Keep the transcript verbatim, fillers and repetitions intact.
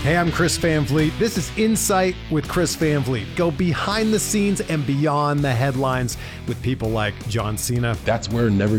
Hey, I'm Chris Van Vliet. This is Insight with Chris Van Vliet. Go behind the scenes and beyond the headlines with people like John Cena. That's where Never